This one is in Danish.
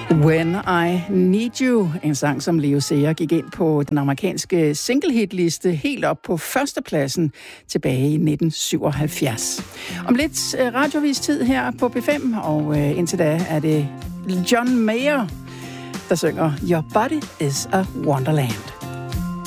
When I Need You, en sang, som Leo Sayer gik ind på den amerikanske singlehitliste helt op på førstepladsen tilbage i 1977. Om lidt radiovis tid her på P5, og indtil da er det John Mayer, der synger Your Body is a Wonderland.